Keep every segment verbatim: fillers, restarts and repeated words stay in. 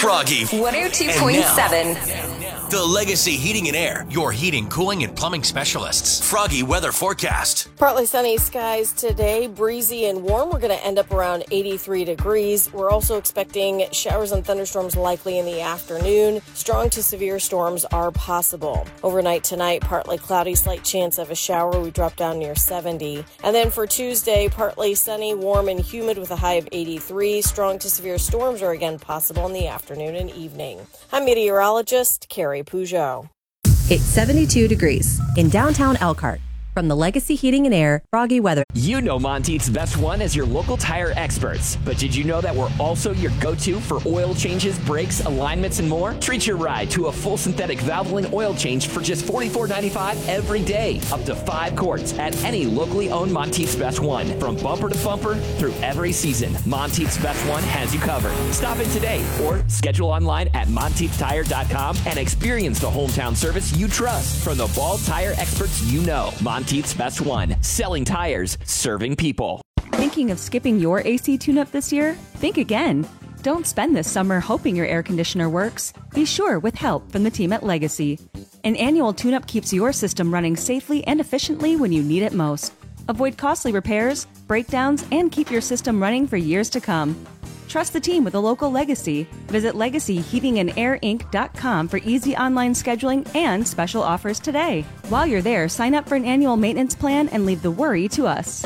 Froggy. one oh two point seven. The Legacy Heating and Air, your heating, cooling, and plumbing specialists. Froggy weather forecast. Partly sunny skies today, breezy and warm. We're going to end up around eighty-three degrees. We're also expecting showers and thunderstorms likely in the afternoon. Strong to severe storms are possible. Overnight tonight, partly cloudy, slight chance of a shower. We drop down near seventy. And then for Tuesday, partly sunny, warm, and humid with a high of eighty-three. Strong to severe storms are again possible in the afternoon and evening. I'm meteorologist Carrie Peugeot. It's seventy-two degrees in downtown Elkhart. From the Legacy Heating and Air Froggy Weather. You know Monteith's Best One as your local tire experts. But did you know that we're also your go-to for oil changes, brakes, alignments, and more? Treat your ride to a full synthetic Valvoline oil change for just forty-four ninety-five every day. Up to five quarts at any locally owned Monteith's Best One. From bumper to bumper through every season, Monteith's Best One has you covered. Stop in today or schedule online at monteith tire dot com and experience the hometown service you trust from the Ball tire experts you know. Monteith's Best One, selling tires, serving people. Thinking of skipping your A C tune-up this year? Think again. Don't spend this summer hoping your air conditioner works. Be sure with help from the team at Legacy. An annual tune-up keeps your system running safely and efficiently when you need it most. Avoid costly repairs, breakdowns, and keep your system running for years to come. Trust the team with a local Legacy. Visit legacy heating and air inc dot com for easy online scheduling and special offers today. While you're there, sign up for an annual maintenance plan and leave the worry to us.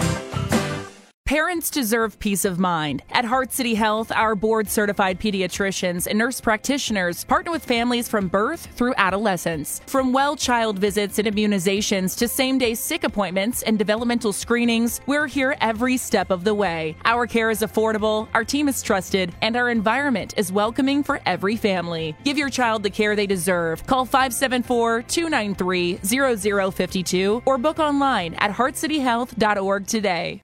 Parents deserve peace of mind. At Heart City Health, our board-certified pediatricians and nurse practitioners partner with families from birth through adolescence. From well child visits and immunizations to same-day sick appointments and developmental screenings, we're here every step of the way. Our care is affordable, our team is trusted, and our environment is welcoming for every family. Give your child the care they deserve. Call five seven four, two nine three, zero zero five two or book online at heart city health dot org today.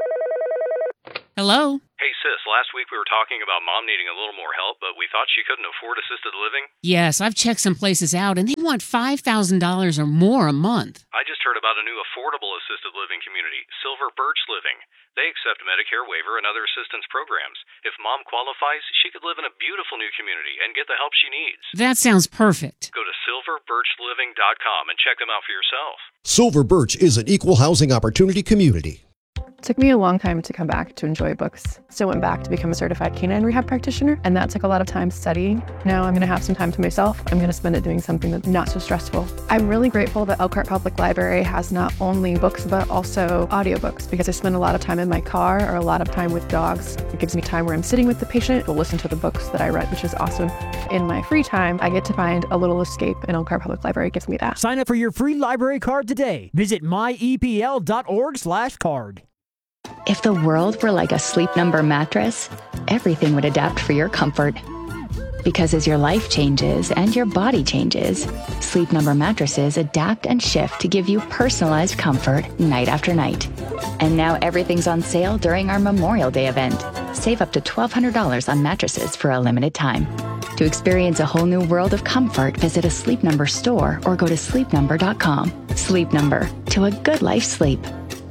Hello? Hey, sis, last week we were talking about mom needing a little more help, but we thought she couldn't afford assisted living. Yes, I've checked some places out, and they want five thousand dollars or more a month. I just heard about a new affordable assisted living community, Silver Birch Living. They accept Medicare waiver and other assistance programs. If mom qualifies, she could live in a beautiful new community and get the help she needs. That sounds perfect. Go to silver birch living dot com and check them out for yourself. Silver Birch is an equal housing opportunity community. It took me a long time to come back to enjoy books. So I went back to become a certified canine rehab practitioner, and that took a lot of time studying. Now I'm going to have some time to myself. I'm going to spend it doing something that's not so stressful. I'm really grateful that Elkhart Public Library has not only books, but also audiobooks, because I spend a lot of time in my car or a lot of time with dogs. It gives me time where I'm sitting with the patient to listen to the books that I read, which is awesome. In my free time, I get to find a little escape, and Elkhart Public Library gives me that. Sign up for your free library card today. Visit my e p l dot org slash card. If the world were like a Sleep Number mattress, everything would adapt for your comfort. Because as your life changes and your body changes, Sleep Number mattresses adapt and shift to give you personalized comfort night after night. And now everything's on sale during our Memorial Day event. Save up to twelve hundred dollars on mattresses for a limited time. To experience a whole new world of comfort, visit a Sleep Number store or go to sleep number dot com. Sleep Number, to a good life sleep.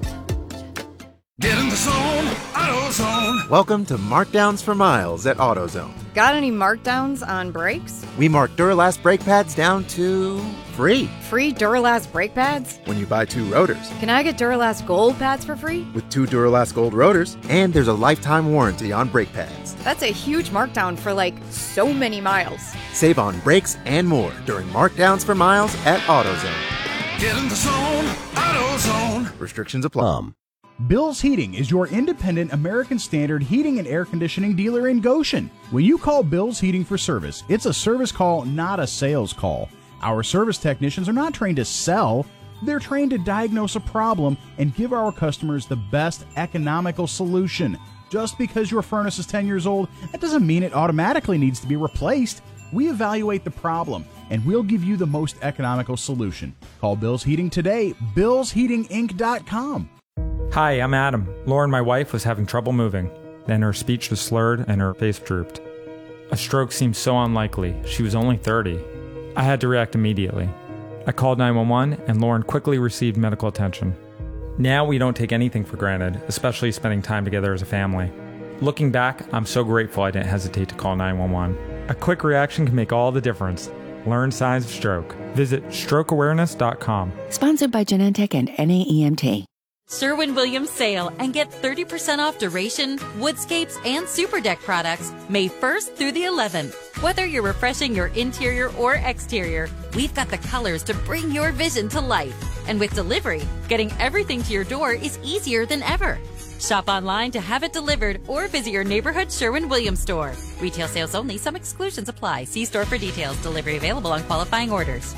Get in the zone, AutoZone. Welcome to Markdowns for Miles at AutoZone. Got any markdowns on brakes? We mark Duralast brake pads down to free. Free Duralast brake pads? When you buy two rotors. Can I get Duralast Gold pads for free? With two Duralast Gold rotors, and there's a lifetime warranty on brake pads. That's a huge markdown for like so many miles. Save on brakes and more during Markdowns for Miles at AutoZone. Get in the zone, AutoZone. Restrictions apply. Um. Bill's Heating is your independent American Standard heating and air conditioning dealer in Goshen. When you call Bill's Heating for service, it's a service call, not a sales call. Our service technicians are not trained to sell. They're trained to diagnose a problem and give our customers the best economical solution. Just because your furnace is ten years old, that doesn't mean it automatically needs to be replaced. We evaluate the problem, and we'll give you the most economical solution. Call Bill's Heating today, bills heating inc dot com. Hi, I'm Adam. Lauren, my wife, was having trouble moving. Then her speech was slurred and her face drooped. A stroke seemed so unlikely. She was only thirty. I had to react immediately. I called nine one one and Lauren quickly received medical attention. Now we don't take anything for granted, especially spending time together as a family. Looking back, I'm so grateful I didn't hesitate to call nine one one. A quick reaction can make all the difference. Learn signs of stroke. Visit stroke awareness dot com. Sponsored by Genentech and N A E M T. Sherwin-Williams sale and get thirty percent off Duration, Woodscapes, and Super Deck products May first through the eleventh. Whether you're refreshing your interior or exterior, we've got the colors to bring your vision to life. And with delivery, getting everything to your door is easier than ever. Shop online to have it delivered or visit your neighborhood Sherwin-Williams store. Retail sales only. Some exclusions apply. See store for details. Delivery available on qualifying orders.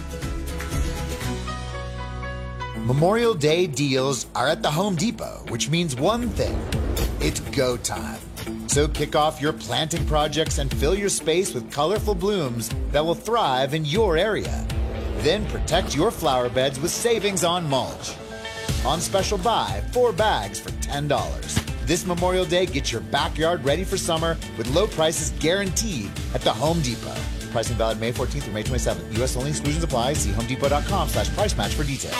Memorial Day deals are at the Home Depot, which means one thing. It's go time. So kick off your planting projects and fill your space with colorful blooms that will thrive in your area. Then protect your flower beds with savings on mulch. On special buy, four bags for ten dollars. This Memorial Day, get your backyard ready for summer with low prices guaranteed at the Home Depot. Pricing valid May fourteenth through May twenty-seventh. U S only, exclusions apply. See homedepot.com slash price match for details.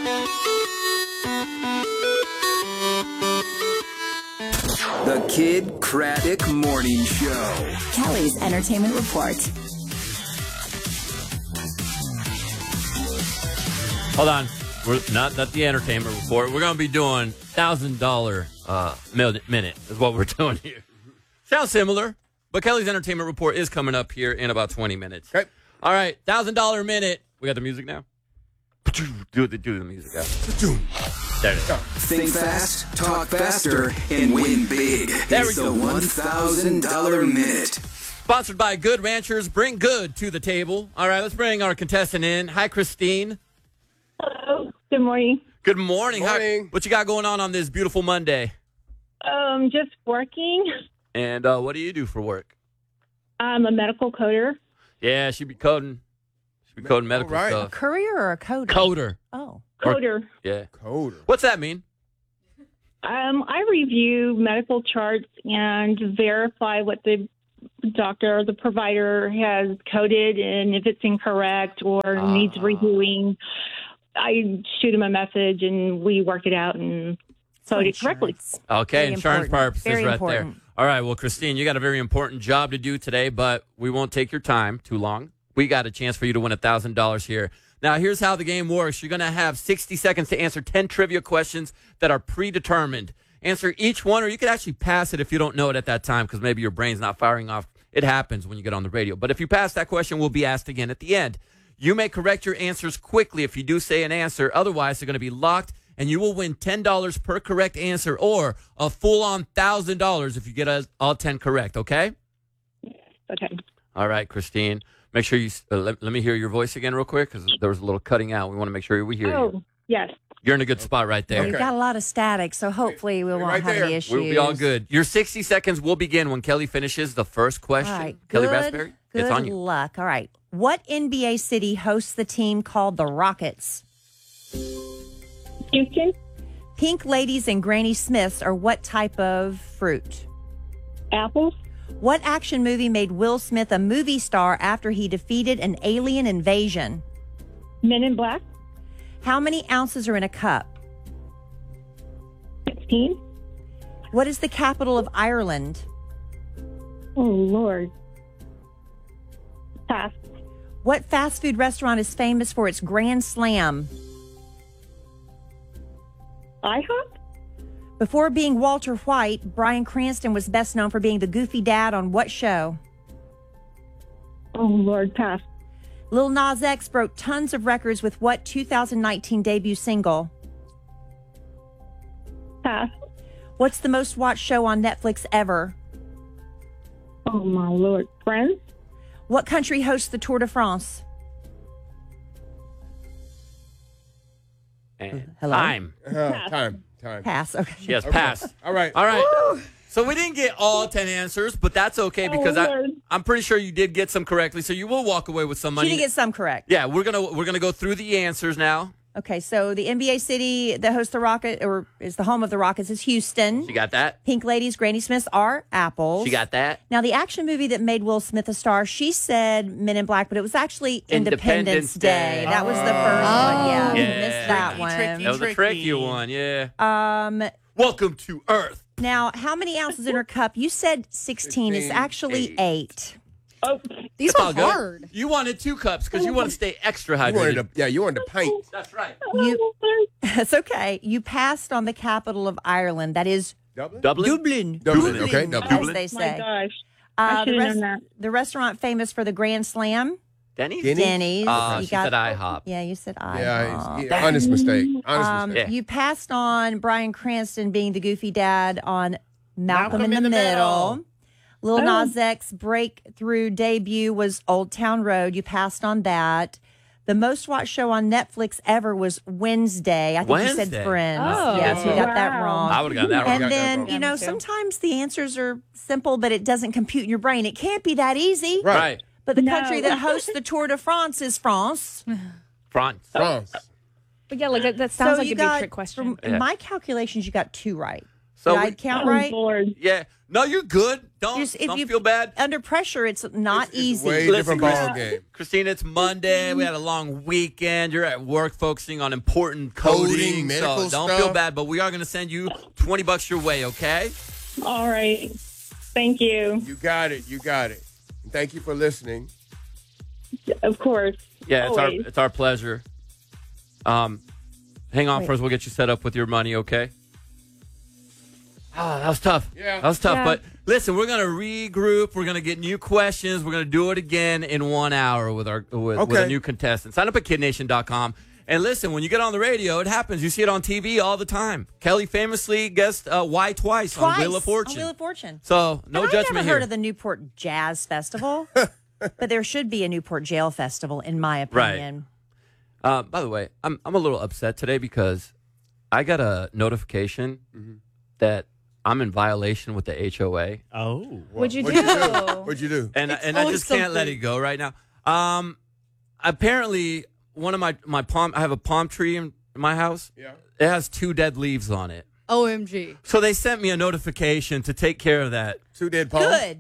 The Kid Craddock Morning Show. Kelly's Entertainment Report. Hold on. We're not, not the entertainment report. We're going to be doing one thousand dollars uh, minute is what we're doing here. Sounds similar, but Kelly's entertainment report is coming up here in about twenty minutes. Okay. All right, one thousand dollars minute. We got the music now? Do the, do the music out. There it is. Think fast, talk faster, and win big. There we it's go. the one thousand dollars minute. Sponsored by Good Ranchers. Bring good to the table. All right, let's bring our contestant in. Hi, Christine. Hello. Good morning. Good morning. Morning. How, what you got going on on this beautiful Monday? Um, just working. And uh, what do you do for work? I'm a medical coder. Yeah, she'd be coding. She'd be coding medical right. stuff. A courier or a coder? Coder. Oh. Coder. Or, yeah. Coder. What's that mean? Um, I review medical charts and verify what the doctor or the provider has coded, and if it's incorrect or uh, needs reviewing, I shoot him a message and we work it out and code it correctly. Okay, very insurance important. purposes very right important. there. All right, well, Christine, you got a very important job to do today, but we won't take your time too long. We got a chance for you to win one thousand dollars here. Now, here's how the game works. You're going to have sixty seconds to answer ten trivia questions that are predetermined. Answer each one, or you could actually pass it if you don't know it at that time because maybe your brain's not firing off. It happens when you get on the radio. But if you pass that question, we'll be asked again at the end. You may correct your answers quickly if you do say an answer. Otherwise, they're going to be locked, and you will win ten dollars per correct answer or a full-on one thousand dollars if you get us all ten correct, okay? Okay. All right, Christine. Make sure you uh, let, let me hear your voice again real quick because there was a little cutting out. We want to make sure we hear oh, you. yes. You're in a good spot right there. We've got a lot of static, so hopefully we won't right have there. any issues. We'll be all good. Your sixty seconds will begin when Kelly finishes the first question. All right. Kelly Good, Raspberry, good it's on you. luck. All right. What N B A city hosts the team called the Rockets? Houston. Pink Ladies and Granny Smiths are what type of fruit? Apples. What action movie made Will Smith a movie star after he defeated an alien invasion? Men in Black. How many ounces are in a cup? sixteen. What is the capital of Ireland? Oh, Lord. Pass. What fast food restaurant is famous for its Grand Slam? IHOP? Before being Walter White, Bryan Cranston was best known for being the goofy dad on what show? Oh, Lord, pass. Lil Nas X broke tons of records with what two thousand nineteen debut single? Pass. What's the most watched show on Netflix ever? Oh, my Lord. Friends? What country hosts the Tour de France? And Hello? time. Uh, time. Time. Pass. Okay. Yes, Okay. pass. All right. All right. Woo! So we didn't get all ten answers, but that's okay because oh, I, I'm pretty sure you did get some correctly. So you will walk away with some money. She did get some correct. Yeah, we're gonna we're gonna go through the answers now. Okay, so the N B A city that hosts the Rocket or is the home of the Rockets is Houston. She got that. Pink Ladies, Granny Smiths are apples. She got that. Now, the action movie that made Will Smith a star, she said Men in Black, but it was actually Independence Independence, Day. Day. That was the first one. Yeah, we Yeah. missed that Tricky, one. tricky, that was a tricky one. Yeah. Um, Welcome to Earth. now, how many ounces in her cup? You said sixteen. It's actually eight. Oh, these It's are all good. hard. You wanted two cups because you want to stay extra hydrated. You wanted a, yeah, you wanted a pint. That's right. You, it's okay. You passed on the capital of Ireland. That is Dublin. Dublin. Dublin. Dublin. Okay, Dublin. As they my say. gosh. Uh, I the, should have rest- known that. the restaurant famous for the Grand Slam. Denny's? Denny's? Denny's. Uh, You she got- said IHOP. Yeah, you said I. Yeah, he's- yeah, honest mistake. Honest Um, mistake. Yeah. You passed on Bryan Cranston being the goofy dad on Malcolm, Malcolm in the, in the Middle. Middle. Lil Oh. Nas X breakthrough debut was Old Town Road. You passed on that. The most watched show on Netflix ever was Wednesday. I think you Wednesday? said Friends. Oh. Yes, you got that Wow. wrong. I would have got that wrong. And got that then, wrong. you know, Yeah, me too. sometimes the answers are simple, but it doesn't compute in your brain. It can't be that easy. Right. Right. But the No. country that hosts the Tour de France is France. France. France. But yeah, like that, that sounds so like you it'd be a got, trick question. from Yeah. my calculations, you got two right. So Did I we- count I'm right? bored. Yeah. No, you're good. Don't, Just if don't you- feel bad. Under pressure, it's not It's easy. way Listen, different ball Chris- game. Christina, it's Monday. We had a long weekend. You're at work focusing on important coding. Coding, medical so don't stuff. feel bad, but we are going to send you twenty bucks your way, okay? All right. Thank you. You got it. You got it. And thank you for listening. Of course. Yeah, it's Always. our it's our pleasure. Um, hang on Wait. first. We'll get you set up with your money, okay? Ah, that was tough. Yeah. That was tough. Yeah. But listen, we're gonna regroup. We're gonna get new questions. We're gonna do it again in one hour with our with, with a Okay. new contestant. Sign up at kid nation dot com. And listen, when you get on the radio, it happens. You see it on T V all the time. Kelly famously guessed uh, "Why Twice" Twice on Wheel of Fortune. On Wheel of Fortune. So no and judgment I've never here. heard of the Newport Jazz Festival, but there should be a Newport Jail Festival, in my opinion. Uh, by the way, I'm I'm a little upset today because I got a notification that I'm in violation with the H O A. Oh, What'd you What'd do? you do? What'd you do? and It's and I always just can't let something. it go right now. Um, apparently one of my my palm I have a palm tree in my house. Yeah. It has two dead leaves on it. O M G. So they sent me a notification to take care of that. Two dead palms. Good.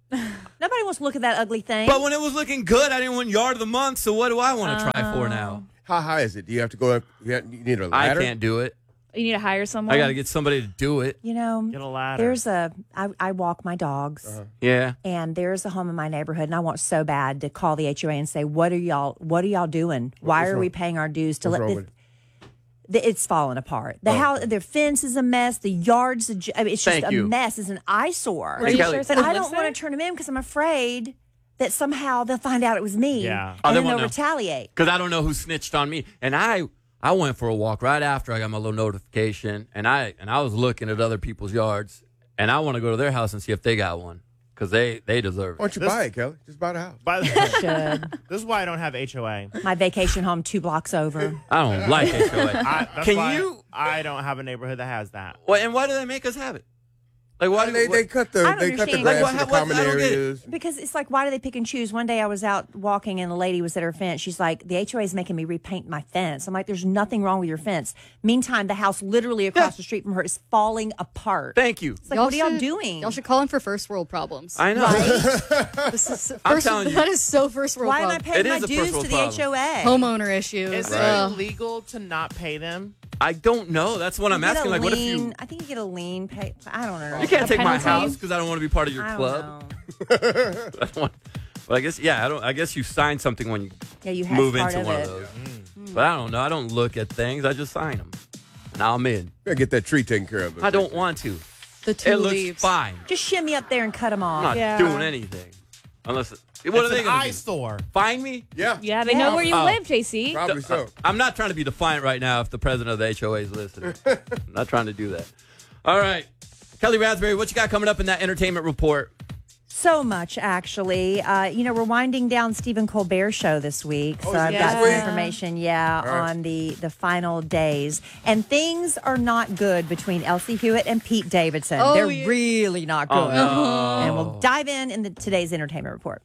Nobody wants to look at that ugly thing. But when it was looking good, I didn't win yard of the month. So what do I want to try for now? How high is it? Do you have to go up? You have- you need a I ladder? can't do it. You need to hire someone. I got to get somebody to do it. you know, Get a ladder. there's a, I, I walk my dogs. Uh-huh. Yeah. And there's a home in my neighborhood, and I want so bad to call the H O A and say, "What are y'all? What are y'all doing? Why what's are wrong? we paying our dues to What's let wrong this?" with the- It's falling apart. The Oh, house, the fence is a mess. The yard's, a, j- I mean, it's just Thank a you. mess. It's an eyesore. Are you Kelly- sure But someone I lives don't there? want to turn them in because I'm afraid that somehow they'll find out it was me. Yeah. Oh, and they then won't they'll know. retaliate. Because I don't know who snitched on me. And I I went for a walk right after I got my little notification, and I and I was looking at other people's yards, and I want to go to their house and see if they got one, because they, they deserve Why it. don't you This- buy it, Kelly? Just buy the house. By the Should. this is why I don't have H O A. My vacation home two blocks over. I don't like H O A. I, that's Can why you? I don't have a neighborhood that has that. Well, and why do they make us have it? Like why do they, what- they cut the I don't they cut the understand. grass Like, in what- the what- common I don't get it. areas. Because it's like, why do they pick and choose? One day I was out walking and a lady was at her fence. She's like, the H O A is making me repaint my fence. I'm like, there's nothing wrong with your fence. Meantime, the house literally across the street from her is falling apart. Thank you. It's like, what are y'all doing? Y'all should call in for first world problems. I know. This is I'm first, telling you. that is so first world Why am I problem. paying It my is a dues first to world the H O A? Homeowner issues. Is Right. it Ugh. illegal to not pay them? I don't know. That's what I'm You get asking. a Like, what if lien- you? I think you get a lien pay. I don't know. You can't A take my penalty? house because I don't want to be part of your I don't club. know. I don't want, well, I guess yeah. I don't. I guess you sign something when you Yeah, you have move part into of one it. of those. But I don't know. I don't look at things. I just sign them. Now I'm in. Gotta get that tree taken care of. I don't want to. The two It looks leaves. fine. Just shimmy up there and cut them off. I'm not Yeah. doing anything unless. It, what It's are they an going to do? eyesore. Find me? Yeah. Yeah, they know where you Oh. live, J C. Probably so. I'm not trying to be defiant right now if the president of the H O A is listening. I'm not trying to do that. All right. Kelly Raspberry, what you got coming up in that entertainment report? So much, actually. Uh, you know, we're winding down Stephen Colbert's show this week. So Oh, is I've it got this some week? information, yeah, All right. on the, the final days. And things are not good between Elsie Hewitt and Pete Davidson. Oh, They're yeah. really not good. Oh, no. And we'll dive in in the, today's entertainment report.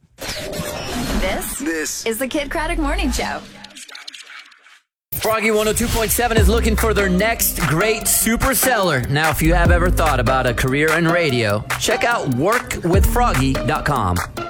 This This is the Kid Craddock Morning Show. Froggy one oh two point seven is looking for their next great super seller. Now, if you have ever thought about a career in radio, check out work with froggy dot com.